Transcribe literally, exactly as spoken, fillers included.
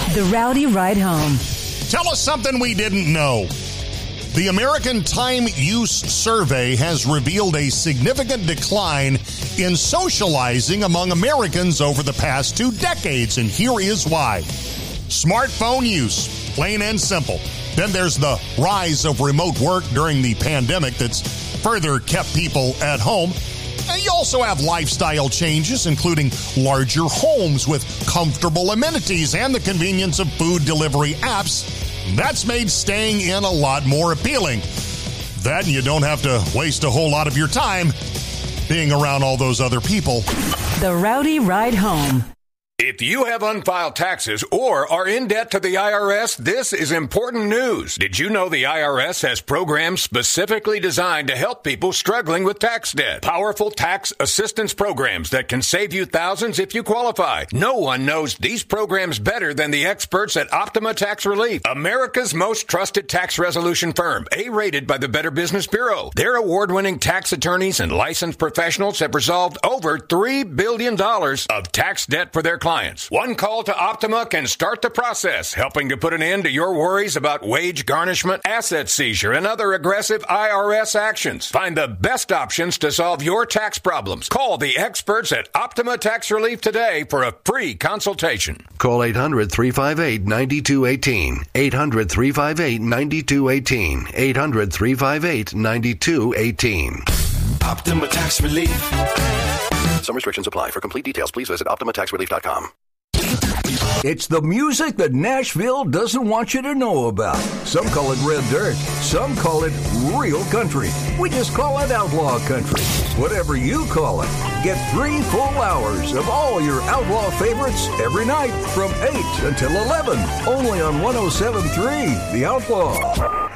The Rowdy Ride Home. Tell us something we didn't know. The American Time Use Survey has revealed a significant decline in socializing among Americans over the past two decades, and here is why. Smartphone use, plain and simple. Then there's the rise of remote work during the pandemic that's further kept people at home. And you also have lifestyle changes, including larger homes with comfortable amenities and the convenience of food delivery apps. That's made staying in a lot more appealing. That and you don't have to waste a whole lot of your time being around all those other people. The Rowdy Ride Home. If you have unfiled taxes or are in debt to the I R S, this is important news. Did you know the I R S has programs specifically designed to help people struggling with tax debt? Powerful tax assistance programs that can save you thousands if you qualify. No one knows these programs better than the experts at Optima Tax Relief, America's most trusted tax resolution firm, A-rated by the Better Business Bureau. Their award-winning tax attorneys and licensed professionals have resolved over three billion dollars of tax debt for their clients. Clients. One call to Optima can start the process, helping to put an end to your worries about wage garnishment, asset seizure, and other aggressive I R S actions. Find the best options to solve your tax problems. Call the experts at Optima Tax Relief today for a free consultation. Call eight hundred, three five eight, nine two one eight. eight hundred, three five eight, nine two one eight. eight hundred, three five eight, nine two one eight. Optima Tax Relief. Some restrictions apply. For complete details, please visit Optima Tax Relief dot com. It's the music that Nashville doesn't want you to know about. Some call it red dirt. Some call it real country. We just call it outlaw country. Whatever you call it, get three full hours of all your outlaw favorites every night from eight until eleven. Only on one oh seven point three The Outlaw.